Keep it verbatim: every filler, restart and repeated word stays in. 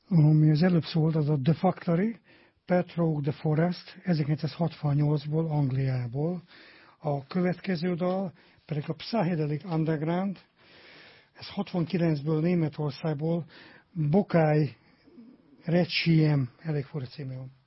Ami az előbb szólt, az a The Factory, Pet Rogue the Forest, ezerkilencszázhatvannyolcból, Angliából. A következő dal pedig a Psychedelic Underground, ez hatvankilencből, Németországból, Bokai Requiem, elég fura címe van.